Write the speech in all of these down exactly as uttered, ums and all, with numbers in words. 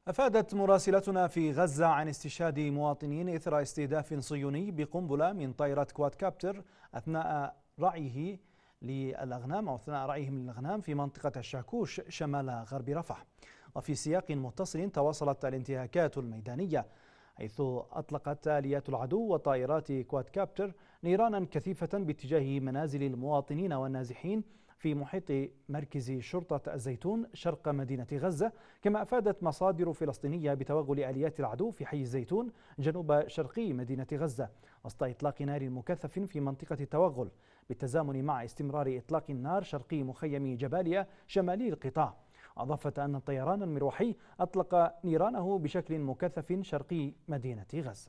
أفادت مراسلتنا في غزة عن استشهاد مواطنين إثر استهداف صهيوني بقنبلة من طائرة كواد كابتر أثناء رعيه للأغنام أو أثناء رعيهم للأغنام في منطقة الشاكوش شمال غرب رفح. وفي سياق متصل تواصلت الانتهاكات الميدانية حيث أطلقت آليات العدو وطائرات كواد كابتر نيرانا كثيفة باتجاه منازل المواطنين والنازحين في محيط مركز شرطة الزيتون شرق مدينة غزة. كما أفادت مصادر فلسطينية بتوغل آليات العدو في حي الزيتون جنوب شرقي مدينة غزة وسط إطلاق نار مكثف في منطقة التوغل بالتزامن مع استمرار إطلاق النار شرقي مخيم جباليا شمالي القطاع. أضافت أن الطيران المروحي أطلق نيرانه بشكل مكثف شرقي مدينة غزة.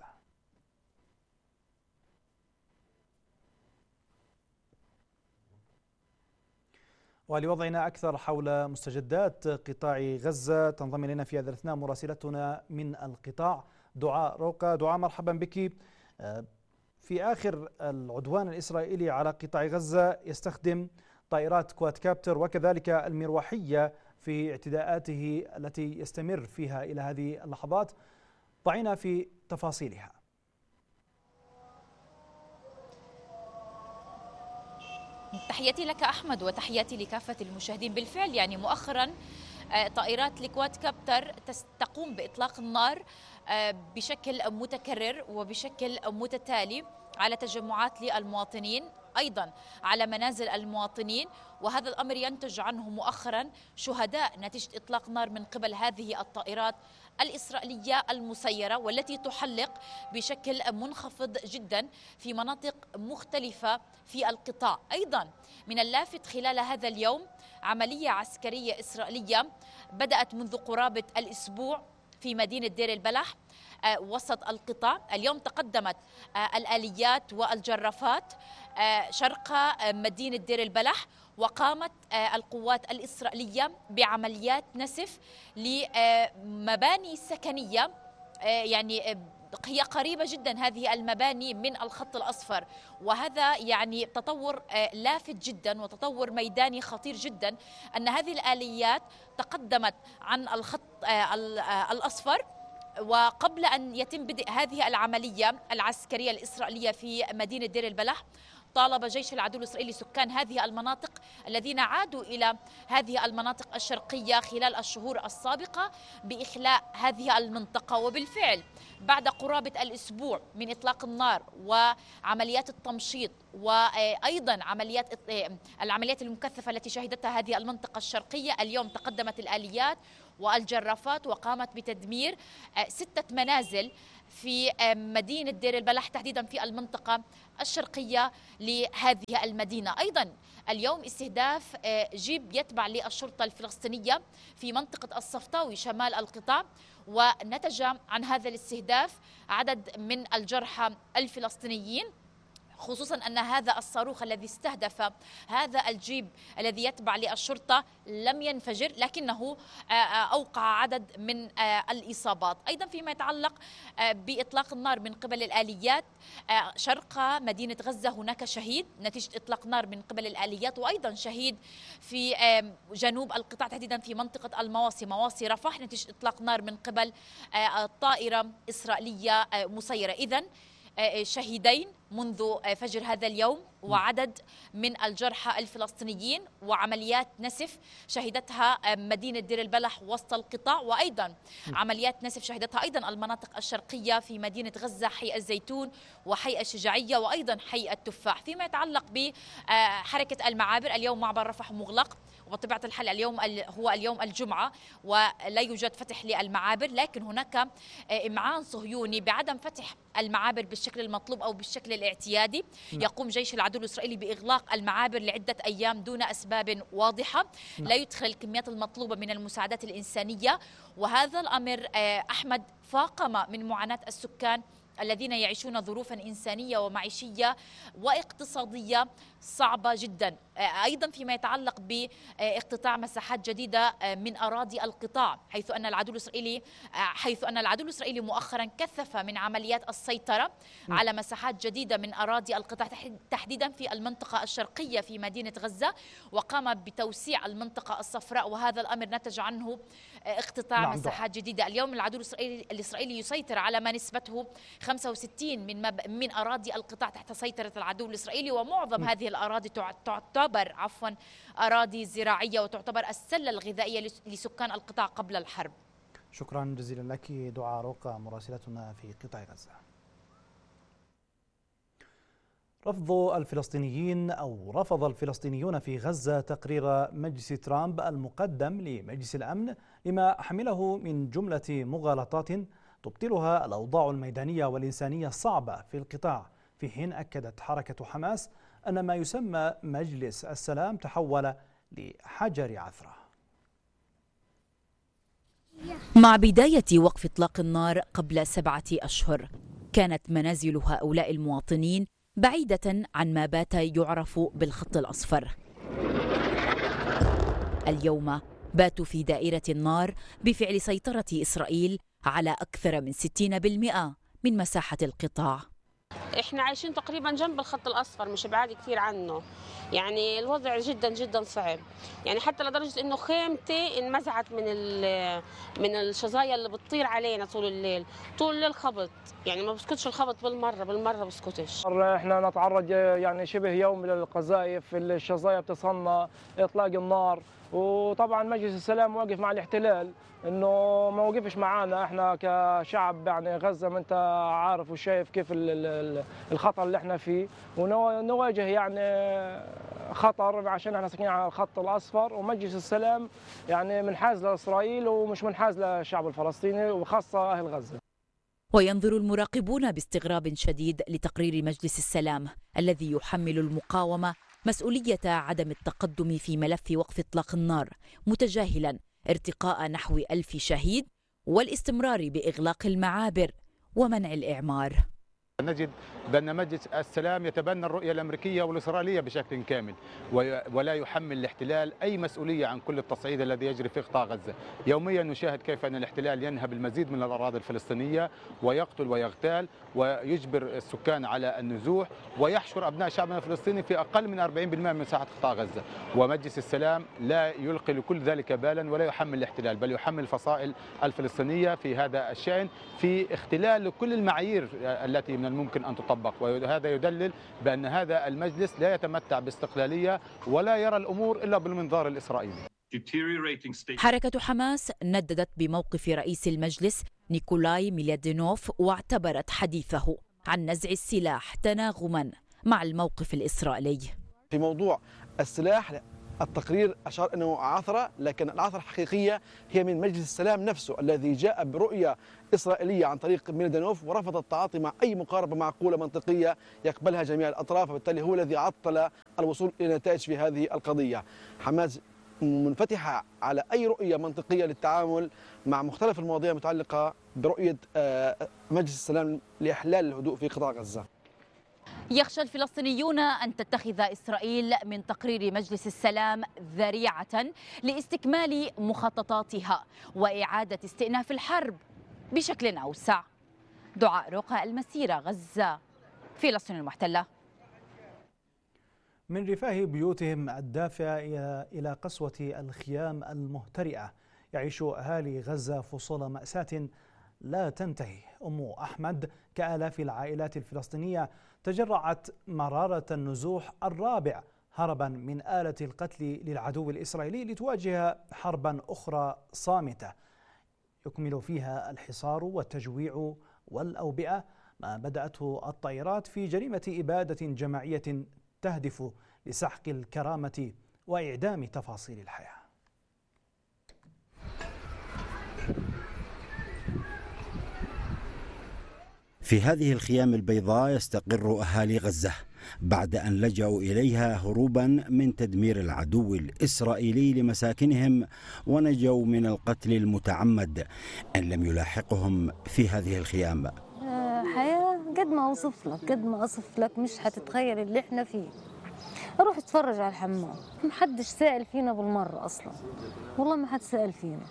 ولوضعنا أكثر حول مستجدات قطاع غزة تنضم إلينا في هذا الأثناء مراسلتنا من القطاع دعاء روقة. دعاء، مرحبا بك. في آخر العدوان الإسرائيلي على قطاع غزة يستخدم طائرات كواد كابتر وكذلك المروحية في اعتداءاته التي يستمر فيها إلى هذه اللحظات، ضعينا في تفاصيلها. تحياتي لك أحمد وتحياتي لكافة المشاهدين. بالفعل يعني مؤخرا طائرات الكواد كابتر تقوم بإطلاق النار بشكل متكرر وبشكل متتالي على تجمعات للمواطنين، أيضا على منازل المواطنين، وهذا الأمر ينتج عنه مؤخرا شهداء نتيجة إطلاق نار من قبل هذه الطائرات الإسرائيلية المسيرة والتي تحلق بشكل منخفض جدا في مناطق مختلفة في القطاع. أيضا من اللافت خلال هذا اليوم عملية عسكرية إسرائيلية بدأت منذ قرابة الأسبوع في مدينة دير البلح وسط القطاع. اليوم تقدمت الآليات والجرافات شرق مدينة دير البلح، وقامت القوات الإسرائيلية بعمليات نسف لمباني سكنية، يعني هي قريبة جدا هذه المباني من الخط الأصفر، وهذا يعني تطور لافت جدا وتطور ميداني خطير جدا أن هذه الآليات تقدمت عن الخط الأصفر. وقبل أن يتم بدء هذه العملية العسكرية الإسرائيلية في مدينة دير البلح، طالب جيش العدو الإسرائيلي سكان هذه المناطق الذين عادوا إلى هذه المناطق الشرقية خلال الشهور السابقة بإخلاء هذه المنطقة. وبالفعل بعد قرابة الأسبوع من إطلاق النار وعمليات التمشيط وأيضا عمليات العمليات المكثفة التي شهدتها هذه المنطقة الشرقية، اليوم تقدمت الآليات والجرافات وقامت بتدمير ستة منازل في مدينة دير البلح تحديدا في المنطقة الشرقية لهذه المدينة. أيضا اليوم استهداف جيب يتبع للشرطة الفلسطينية في منطقة الصفطاوي شمال القطاع، ونتج عن هذا الاستهداف عدد من الجرحى الفلسطينيين، خصوصا أن هذا الصاروخ الذي استهدف هذا الجيب الذي يتبع للشرطة لم ينفجر، لكنه أوقع عدد من الإصابات. أيضا فيما يتعلق بإطلاق النار من قبل الآليات شرق مدينة غزة، هناك شهيد نتيجة إطلاق نار من قبل الآليات، وأيضا شهيد في جنوب القطاع تحديدا في منطقة المواصي مواصي رفح نتيجة إطلاق نار من قبل طائرة إسرائيلية مسيرة. إذن شهيدين منذ فجر هذا اليوم وعدد من الجرحى الفلسطينيين وعمليات نسف شهدتها مدينة دير البلح وسط القطاع، وأيضا عمليات نسف شهدتها أيضا المناطق الشرقية في مدينة غزة، حي الزيتون وحي الشجاعية وأيضا حي التفاح. فيما يتعلق بحركة المعابر، اليوم معبر رفح مغلق، وبطبيعة الحال اليوم هو اليوم الجمعة ولا يوجد فتح للمعابر، لكن هناك إمعان صهيوني بعدم فتح المعابر بالشكل المطلوب أو بالشكل الاعتيادي. يقوم جيش العدو الإسرائيلي بإغلاق المعابر لعدة أيام دون أسباب واضحة، لا يدخل الكميات المطلوبة من المساعدات الإنسانية، وهذا الأمر أحمد فاقم من معاناة السكان الذين يعيشون ظروفا إنسانية ومعيشية واقتصادية صعبة جدا. أيضا فيما يتعلق باقتطاع مساحات جديدة من أراضي القطاع، حيث أن العدو الإسرائيلي حيث أن العدو الإسرائيلي مؤخرا كثف من عمليات السيطرة على مساحات جديدة من أراضي القطاع، تحديدا في المنطقة الشرقية في مدينة غزة، وقام بتوسيع المنطقة الصفراء، وهذا الأمر نتج عنه اقتطاع نعم مساحات جديدة. اليوم العدو الإسرائيلي, الإسرائيلي يسيطر على ما نسبته خمسة وستين من مب... من أراضي القطاع تحت سيطرة العدو الإسرائيلي، ومعظم م. هذه الأراضي تعتبر عفوا أراضي زراعية وتعتبر السلة الغذائية لسكان القطاع قبل الحرب. شكرا جزيلا لك دعاء روقة مراسلتنا في قطاع غزة. رفض الفلسطينيين أو رفض الفلسطينيون في غزة تقرير مجلس ترامب المقدم لمجلس الأمن لما حمله من جملة مغالطات تبطلها الأوضاع الميدانية والإنسانية الصعبة في القطاع، في حين أكدت حركة حماس أن ما يسمى مجلس السلام تحول لحجر عثرة. مع بداية وقف إطلاق النار قبل سبعة أشهر، كانت منازل هؤلاء المواطنين بعيدة عن ما بات يعرف بالخط الأصفر. اليوم باتوا في دائرة النار بفعل سيطرة إسرائيل على أكثر من ستين بالمئة من مساحة القطاع. احنا عايشين تقريبا جنب الخط الأصفر، مش بعاد كثير عنه، يعني الوضع جدا جدا صعب، يعني حتى لدرجة انه خيمتي انمزعت من من الشظايا اللي بتطير علينا طول الليل، طول الليل خبط، يعني ما بسكتش الخبط بالمرة بالمرة بسكتش. احنا نتعرض يعني شبه يومي للقذائف، الشظايا بتصنع، اطلاق النار، وطبعا مجلس السلام واقف مع الاحتلال، انه ما وقفش معانا احنا كشعب. يعني غزه ما انت عارف وشايف كيف الخطر اللي احنا فيه، ونواجه يعني خطر عشان احنا ساكنين على الخط الاصفر، ومجلس السلام يعني منحاز لاسرائيل ومش منحاز للشعب الفلسطيني وخاصه اهل غزه. وينظر المراقبون باستغراب شديد لتقرير مجلس السلام الذي يحمل المقاومة مسؤولية عدم التقدم في ملف وقف إطلاق النار، متجاهلا ارتقاء نحو ألف شهيد والاستمرار بإغلاق المعابر ومنع الإعمار. نجد بأن مجلس السلام يتبنى الرؤية الأمريكية والإسرائيلية بشكل كامل، ولا يحمل الاحتلال أي مسؤولية عن كل التصعيد الذي يجري في قطاع غزة. يوميا نشاهد كيف أن الاحتلال ينهب المزيد من الأراضي الفلسطينية ويقتل ويغتال ويجبر السكان على النزوح ويحشر أبناء شعبنا الفلسطيني في أقل من أربعين بالمئة من مساحة قطاع غزة. ومجلس السلام لا يلقي لكل ذلك بالا ولا يحمل الاحتلال، بل يحمل الفصائل الفلسطينية في هذا الشأن في اختلال كل المعايير التي من الممكن أن تطبق. وهذا يدلل بأن هذا المجلس لا يتمتع باستقلالية ولا يرى الأمور إلا بالمنظار الإسرائيلي. حركة حماس نددت بموقف رئيس المجلس نيكولاي ميلادينوف، واعتبرت حديثه عن نزع السلاح تناغما مع الموقف الإسرائيلي. في موضوع السلاح التقرير أشار أنه عثرة، لكن العثرة الحقيقية هي من مجلس السلام نفسه الذي جاء برؤية إسرائيلية عن طريق ميلادينوف ورفض التعاطي مع أي مقاربة معقولة منطقية يقبلها جميع الأطراف، وبالتالي هو الذي عطل الوصول إلى نتائج في هذه القضية. حماس منفتحة على أي رؤية منطقية للتعامل مع مختلف المواضيع المتعلقة برؤية مجلس السلام لإحلال الهدوء في قطاع غزة. يخشى الفلسطينيون أن تتخذ إسرائيل من تقرير مجلس السلام ذريعة لاستكمال مخططاتها وإعادة استئناف الحرب بشكل أوسع. دعاء روقة، المسيرة، غزة، فلسطين المحتلة. من رفاه بيوتهم الدافئة إلى قسوة الخيام المهترئة، يعيش أهالي غزة فصول مأساة لا تنتهي. أم أحمد كآلاف العائلات الفلسطينية تجرعت مرارة النزوح الرابع هربا من آلة القتل للعدو الإسرائيلي لتواجه حربا أخرى صامتة يكمل فيها الحصار والتجويع والأوبئة ما بدأته الطائرات في جريمة إبادة جماعية تهدف لسحق الكرامة وإعدام تفاصيل الحياة. في هذه الخيام البيضاء يستقر أهالي غزة بعد أن لجأوا إليها هروبا من تدمير العدو الإسرائيلي لمساكنهم ونجوا من القتل المتعمد إن لم يلاحقهم في هذه الخيام. حياة قد ما أوصف لك قد ما أوصف لك مش هتتخيل اللي إحنا فيه. أروح أتفرج على الحمام، محدش سائل فينا بالمرة أصلا، والله ما حد سائل فينا.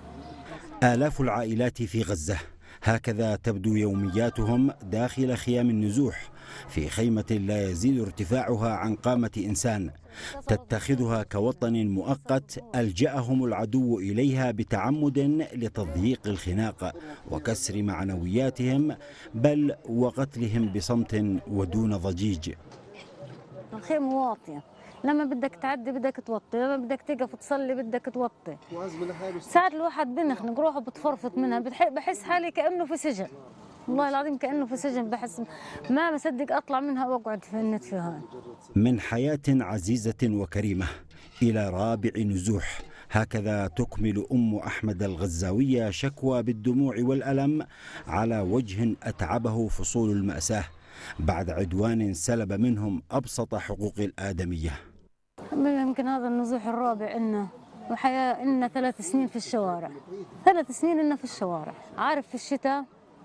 آلاف العائلات في غزة هكذا تبدو يومياتهم داخل خيام النزوح في خيمة لا يزيد ارتفاعها عن قامة إنسان، تتخذها كوطن مؤقت ألجأهم العدو إليها بتعمد لتضييق الخناق وكسر معنوياتهم، بل وقتلهم بصمت ودون ضجيج. الخيمة واطية، لما بدك تعدي بدك توطي، لما بدك تقف تصلي بدك توطي. ساعات الواحد بنخنق روحه بتفرفط منها، بحس حالي كأنه في سجن، والله العظيم كأنه في سجن، بحس ما مصدق أطلع منها وأقعد في النت فيها. من حياة عزيزة وكريمة إلى رابع نزوح، هكذا تكمل أم أحمد الغزاوية شكوى بالدموع والألم على وجه أتعبه فصول المأساة بعد عدوان سلب منهم أبسط حقوق الآدمية. يمكن هذا النزوح الرابع إنه وحياة إنه ثلاث سنين في الشوارع، ثلاث سنين إنه في الشوارع. عارف في الشتاء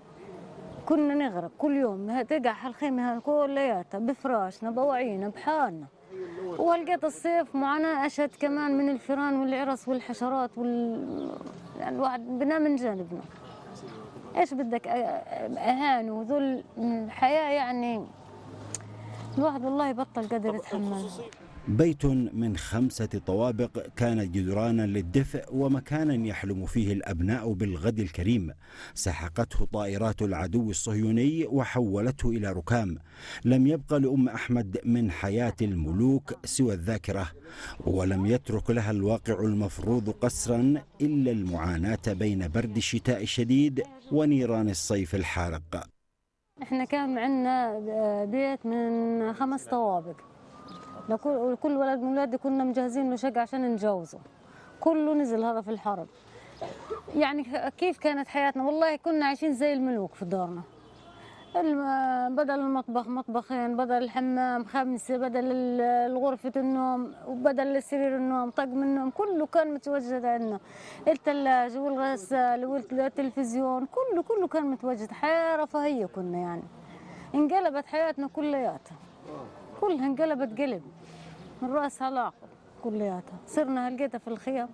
كنا نغرق كل يوم، تقع هالخيمة كلياتها بفراشنا بواعينا بحالنا. ولقيت الصيف معنا أشد كمان من الفيران والعرس والحشرات وال... يعني الواحد بنام من جانبنا. ايش بدك اهان وذل الحياه، يعني الواحد والله بطل قادر يتحمل. بيت من خمسة طوابق كان جدرانا للدفء ومكانا يحلم فيه الأبناء بالغد الكريم، سحقته طائرات العدو الصهيوني وحولته إلى ركام. لم يبق لأم أحمد من حياة الملوك سوى الذاكرة، ولم يترك لها الواقع المفروض قسرا إلا المعاناة بين برد الشتاء الشديد ونيران الصيف الحارق. احنا كان عندنا بيت من خمس طوابق، لكل كل ولد من ولادي كنا مجهزين له شقة عشان نتجوزه، كله نزل هذا في الحرب. يعني كيف كانت حياتنا؟ والله كنا عايشين زي الملوك في دارنا. بدل المطبخ مطبخين، بدل الحمام خمسة، بدل غرفة النوم وبدل سرير النوم طقم النوم، كله كان متوجد عندنا. الثلاجة والغسالة والتلفزيون كله كله كان متوجد. حياة رفاهية كنا، يعني انقلبت حياتنا كلياتها، كلها انقلبت قلب من رأس على عقب كلياتها، صرنا هلقيتها في الخيام.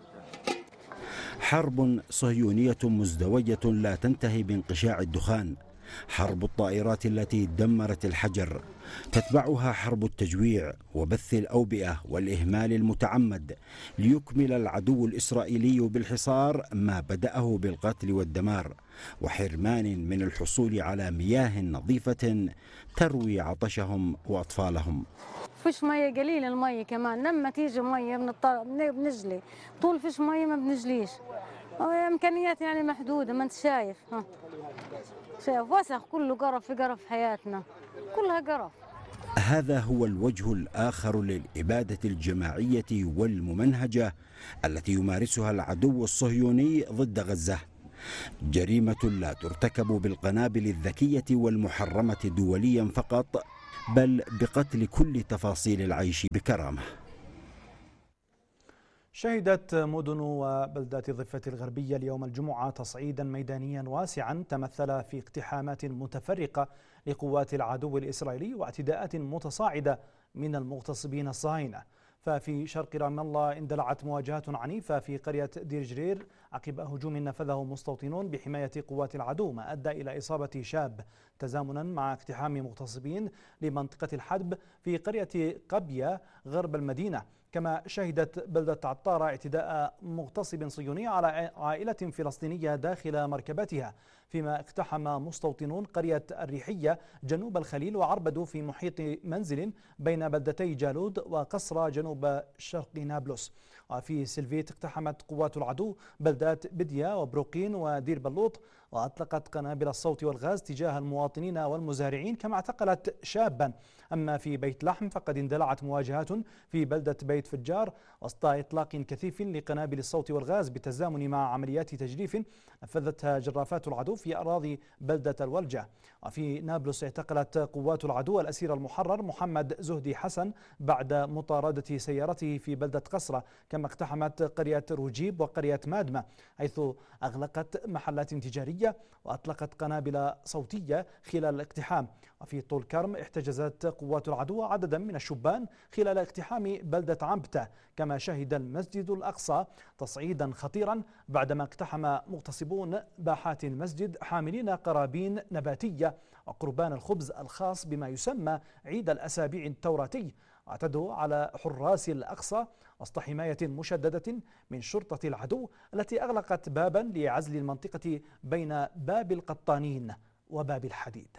حرب صهيونية مزدوجة لا تنتهي بانقشاع الدخان، حرب الطائرات التي دمرت الحجر، تتبعها حرب التجويع وبث الأوبئة والإهمال المتعمد، ليكمل العدو الإسرائيلي بالحصار ما بدأه بالقتل والدمار، وحرمان من الحصول على مياه نظيفة تروي عطشهم وأطفالهم. فيش مية قليل، المية كمان لما تيجي مية بنجلي، طول فيش مية ما بنجليش، إمكانيات يعني محدودة. ما أنت شايف، ها شايف وسخ، كله قرف في قرف، حياتنا كلها قرف. هذا هو الوجه الآخر للإبادة الجماعية والممنهجة التي يمارسها العدو الصهيوني ضد غزة، جريمة لا ترتكب بالقنابل الذكية والمحرمة دوليا فقط، بل بقتل كل تفاصيل العيش بكرامة. شهدت مدن وبلدات الضفة الغربية اليوم الجمعة تصعيدا ميدانيا واسعا تمثل في اقتحامات متفرقة لقوات العدو الإسرائيلي واعتداءات متصاعدة من المغتصبين الصهاينة. ففي شرق رام الله اندلعت مواجهات عنيفة في قرية دير جرير عقب هجوم نفذه مستوطنون بحماية قوات العدو، ما أدى إلى إصابة شاب تزامنا مع اقتحام مغتصبين لمنطقة الحدب في قرية قبية غرب المدينة. كما شهدت بلدة عطارة اعتداء مغتصب صهيوني على عائلة فلسطينية داخل مركبتها، فيما اقتحم مستوطنون قرية الريحية جنوب الخليل وعربدوا في محيط منزل بين بلدتي جالود وقصرى جنوب شرق نابلس. وفي سلفيت اقتحمت قوات العدو بلدات بدية وبروقين ودير بلوط، وأطلقت قنابل الصوت والغاز تجاه المواطنين والمزارعين، كما اعتقلت شابا. أما في بيت لحم فقد اندلعت مواجهات في بلدة بيت فجار وسط إطلاق كثيف لقنابل الصوت والغاز بالتزامن مع عمليات تجريف نفذتها جرافات العدو في أراضي بلدة الولجة. وفي نابلس اعتقلت قوات العدو الأسير المحرر محمد زهدي حسن بعد مطاردة سيارته في بلدة قصرة، كما كما اقتحمت قرية روجيب وقرية مادمة، حيث أغلقت محلات تجارية وأطلقت قنابل صوتية خلال الاقتحام. وفي طول كرم احتجزت قوات العدو عددا من الشبان خلال اقتحام بلدة عنبتة. كما شهد المسجد الأقصى تصعيدا خطيرا بعدما اقتحم مغتصبون باحات المسجد حاملين قرابين نباتية وقربان الخبز الخاص بما يسمى عيد الأسابيع التوراتي، واعتدوا على حراس الأقصى وسط حماية مشددة من شرطة العدو التي أغلقت بابا لعزل المنطقة بين باب القطانين وباب الحديد.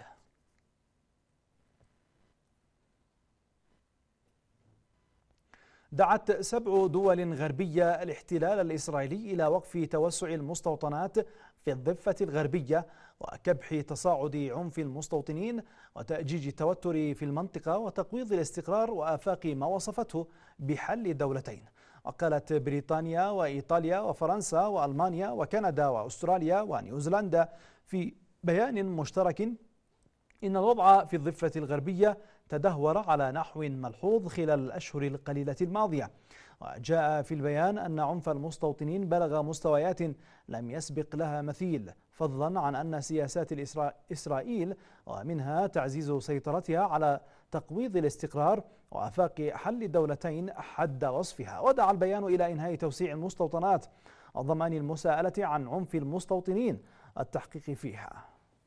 دعت سبع دول غربية الاحتلال الإسرائيلي إلى وقف توسع المستوطنات في الضفة الغربية وكبح تصاعد عنف المستوطنين وتأجيج التوتر في المنطقة وتقويض الاستقرار وآفاق ما وصفته بحل دولتين. وقالت بريطانيا وإيطاليا وفرنسا وألمانيا وكندا وأستراليا ونيوزيلندا في بيان مشترك إن الوضع في الضفة الغربية تدهور على نحو ملحوظ خلال الأشهر القليلة الماضية. وجاء في البيان أن عنف المستوطنين بلغ مستويات لم يسبق لها مثيل، فضلا عن أن سياسات إسرائيل ومنها تعزيز سيطرتها على تقويض الاستقرار وآفاق حل الدولتين حد وصفها. ودعا البيان إلى إنهاء توسيع المستوطنات وضمان المساءلة عن عنف المستوطنين التحقيق فيها.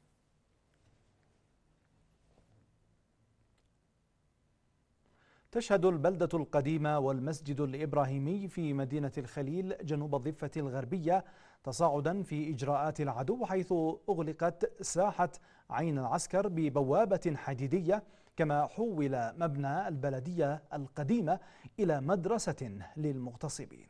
تشهد البلدة القديمة والمسجد الإبراهيمي في مدينة الخليل جنوب الضفة الغربية تصاعدا في إجراءات العدو، حيث أغلقت ساحة عين العسكر ببوابة حديدية، كما حول مبنى البلدية القديمة إلى مدرسة للمغتصبين.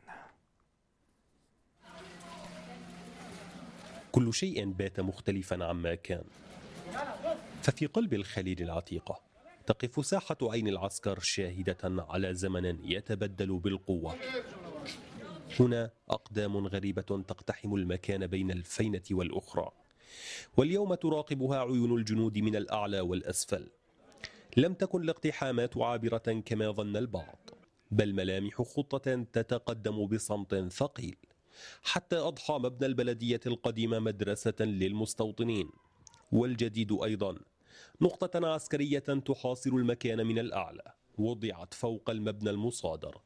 كل شيء بات مختلفا عما كان، ففي قلب الخليل العتيقة تقف ساحة عين العسكر شاهدة على زمن يتبدل بالقوة. هنا أقدام غريبة تقتحم المكان بين الفينة والأخرى، واليوم تراقبها عيون الجنود من الأعلى والأسفل. لم تكن الاقتحامات عابرة كما ظن البعض، بل ملامح خطة تتقدم بصمت ثقيل، حتى أضحى مبنى البلدية القديمة مدرسة للمستوطنين، والجديد أيضا نقطة عسكرية تحاصر المكان من الأعلى وضعت فوق المبنى المصادر.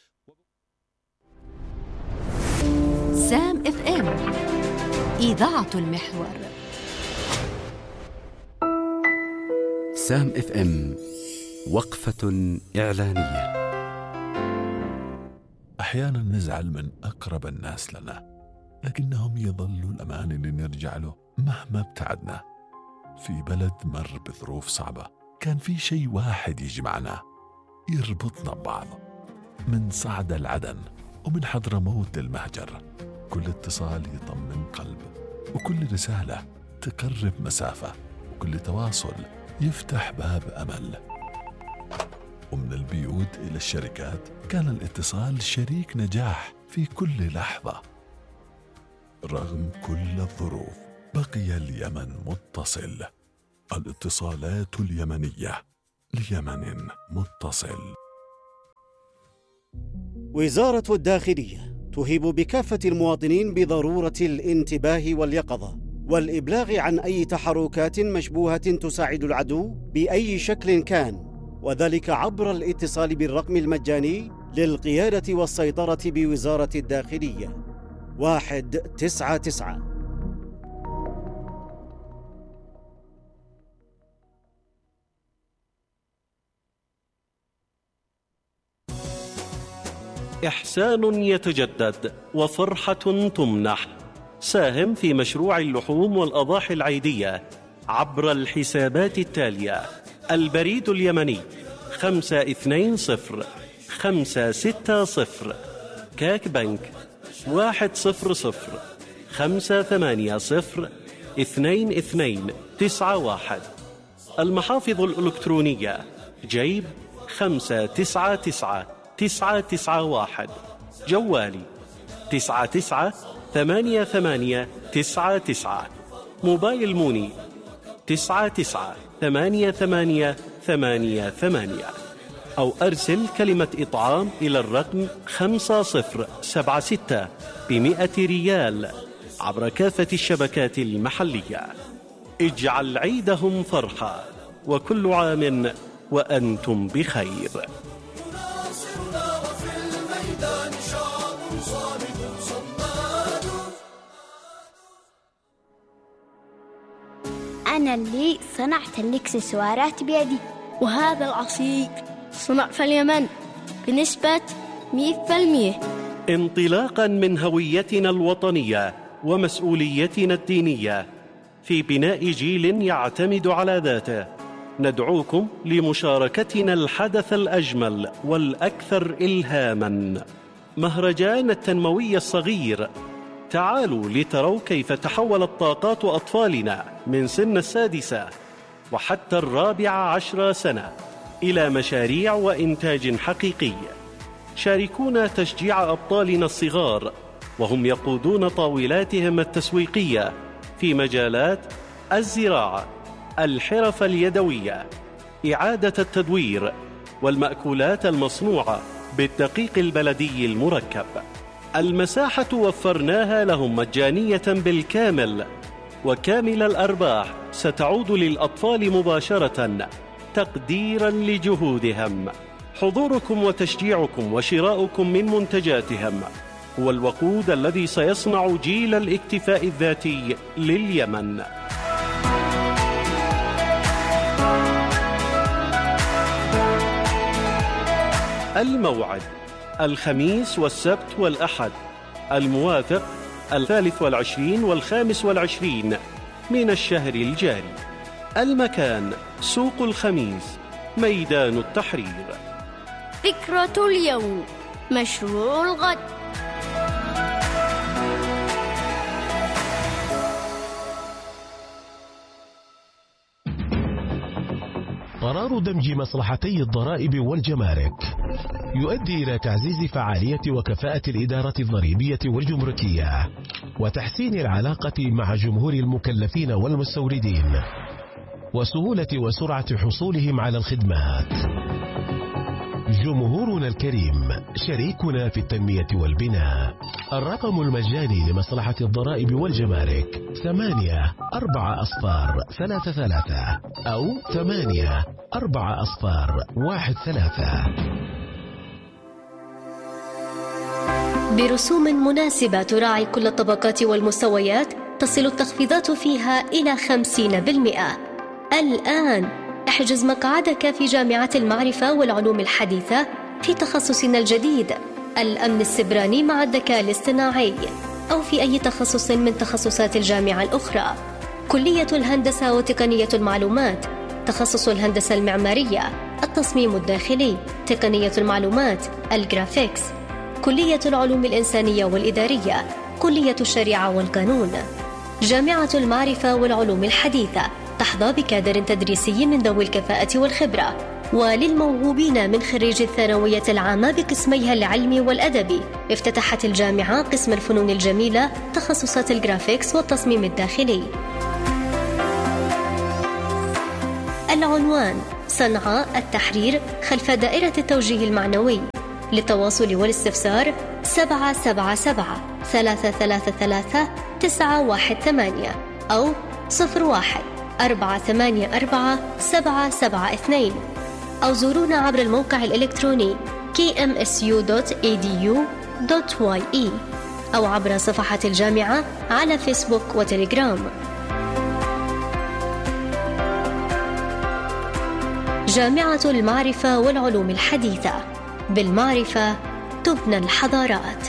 سام اف ام إذاعة المحور. سام اف ام وقفة إعلانية. أحيانا نزعل من أقرب الناس لنا، لكنهم يظلوا الأمان اللي نرجع له مهما ابتعدنا. في بلد مر بظروف صعبة كان في شيء واحد يجمعنا يربطنا ببعض، من صعدة لعدن ومن حضرموت للمهجر. كل اتصال يطمن قلب، وكل رسالة تقرب مسافة، وكل تواصل يفتح باب أمل. ومن البيوت إلى الشركات كان الاتصال شريك نجاح في كل لحظة. رغم كل الظروف بقي اليمن متصل. الاتصالات اليمنية ليمن متصل. وزارة الداخلية تهيب بكافة المواطنين بضرورة الانتباه واليقظة والإبلاغ عن أي تحركات مشبوهة تساعد العدو بأي شكل كان، وذلك عبر الاتصال بالرقم المجاني للقيادة والسيطرة بوزارة الداخلية واحد تسعة تسعة. إحسان يتجدد وفرحة تمنح. ساهم في مشروع اللحوم والأضاحي العيدية عبر الحسابات التالية: البريد اليمني خمسة اثنين صفر خمسة ستة صفر، كاك بنك واحد صفر صفر خمسة ثمانية صفر اثنين اثنين تسعة واحد. المحافظ الإلكترونية جيب خمسة تسعة تسعة تسعة تسعة واحد، جوالي تسعة تسعة ثمانية ثمانية تسعة تسعة، موبايل موني تسعة تسعة ثمانية ثمانية ثمانية ثمانية. أو أرسل كلمة إطعام إلى الرقم خمسة صفر سبعة ستة بمئة ريال عبر كافة الشبكات المحلية. اجعل عيدهم فرحة، وكل عام وأنتم بخير. أنا اللي صنعت الإكسسوارات بيدي، وهذا العصير صنع في اليمن بنسبة مئة بالمئة. انطلاقا من هويتنا الوطنية ومسؤوليتنا الدينية في بناء جيل يعتمد على ذاته، ندعوكم لمشاركتنا الحدث الأجمل والأكثر إلهاما، مهرجان التنموي الصغير. تعالوا لتروا كيف تحولت طاقات أطفالنا من سن السادسة وحتى الرابعة عشر سنة إلى مشاريع وإنتاج حقيقي. شاركونا تشجيع أبطالنا الصغار وهم يقودون طاولاتهم التسويقية في مجالات الزراعة، الحرف اليدوية، إعادة التدوير، والمأكولات المصنوعة بالدقيق البلدي المركب. المساحة وفرناها لهم مجانية بالكامل، وكامل الأرباح ستعود للأطفال مباشرة تقديرا لجهودهم. حضوركم وتشجيعكم وشراؤكم من منتجاتهم هو الوقود الذي سيصنع جيل الاكتفاء الذاتي لليمن. الموعد الخميس والسبت والأحد، الموافق الثالث والعشرين والخامس والعشرين من الشهر الجاري. المكان سوق الخميس، ميدان التحرير. فكرة اليوم، مشروع الغد. قرار دمج مصلحتي الضرائب والجمارك يؤدي إلى تعزيز فعالية وكفاءة الإدارة الضريبية والجمركية وتحسين العلاقة مع جمهور المكلفين والمستوردين وسهولة وسرعة حصولهم على الخدمات. جمهورنا الكريم شريكنا في التنمية والبناء. الرقم المجاني لمصلحة الضرائب والجمارك ثمانية أربعة أصفار ثلاثة ثلاثة أو ثمانية أربعة أصفار واحد ثلاثة. برسوم مناسبة تراعي كل الطبقات والمستويات، تصل التخفيضات فيها إلى خمسين بالمئة. الآن احجز مقعدك في جامعة المعرفة والعلوم الحديثة في تخصصنا الجديد الأمن السبراني مع الذكاء الاصطناعي، أو في أي تخصص من تخصصات الجامعة الأخرى. كلية الهندسة وتقنية المعلومات، تخصص الهندسة المعمارية، التصميم الداخلي، تقنية المعلومات، الجرافيكس، كلية العلوم الإنسانية والإدارية، كلية الشريعة والقانون. جامعة المعرفة والعلوم الحديثة تحظى بكادر تدريسي من ذوي الكفاءة والخبرة. وللموهوبين من خريج الثانوية العامة بقسميها العلمي والأدبي، افتتحت الجامعة قسم الفنون الجميلة، تخصصات الجرافيكس والتصميم الداخلي. العنوان: صنعاء التحرير خلف دائرة التوجيه المعنوي. للتواصل والاستفسار سبعة سبعة سبعة ثلاثة ثلاثة ثلاثة تسعة واحد ثمانية أو صفر واحد أربعة ثمانية أربعة سبعة سبعة اثنين، أو زورونا عبر الموقع الإلكتروني كي إم إس يو دوت إي دي يو دوت واي إي أو عبر صفحة الجامعة على فيسبوك وتليجرام. جامعة المعرفة والعلوم الحديثة، بالمعرفة تبنى الحضارات.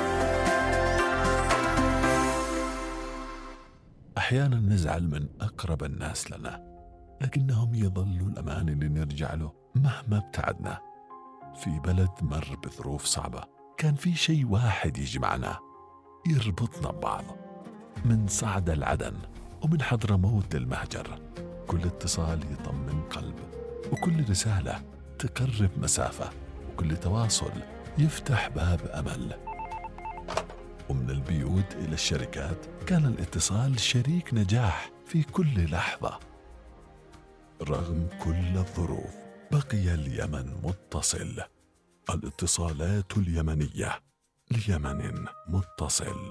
أحيانا نزعل من أقرب الناس لنا، لكنهم يظلوا الأمان اللي نرجع له مهما ابتعدنا. في بلد مر بظروف صعبة، كان في شيء واحد يجمعنا يربطنا ببعض. من صعدة لعدن ومن حضرموت للمهجر، كل اتصال يطمن قلب، وكل رسالة تقرب مسافة، وكل تواصل يفتح باب أمل. ومن البيوت إلى الشركات كان الاتصال شريك نجاح في كل لحظة. رغم كل الظروف بقي اليمن متصل. الاتصالات اليمنية ليمن متصل.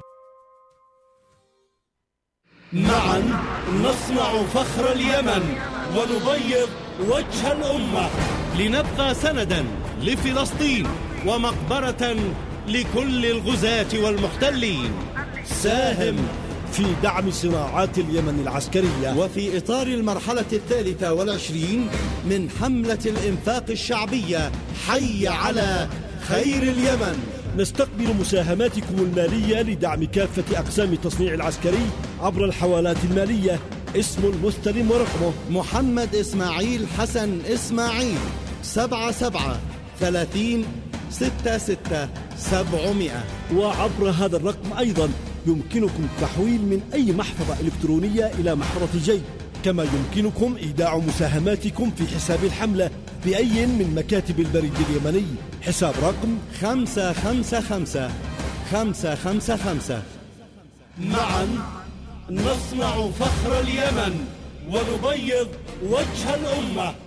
معا نصنع فخر اليمن ونبيض وجه الأمة، لنبقى سندا لفلسطين ومقبرة لكل الغزاة والمحتلين. ساهم في دعم صناعات اليمن العسكرية، وفي إطار المرحلة الثالثة والعشرين من حملة الإنفاق الشعبية حي على خير اليمن. نستقبل مساهماتكم المالية لدعم كافة أقسام التصنيع العسكري عبر الحوالات المالية. اسم المستلم ورقمه محمد إسماعيل حسن إسماعيل، سبعة سبعة ثلاثين ستة ستة سبعمائة. وعبر هذا الرقم أيضا يمكنكم التحويل من أي محفظة إلكترونية إلى محفظة جيب، كما يمكنكم إيداع مساهماتكم في حساب الحملة بأي من مكاتب البريد اليمني. حساب رقم خمسة خمسة خمسة خمسة خمسة خمسة. معا نصنع فخر اليمن ونبيض وجه الأمة.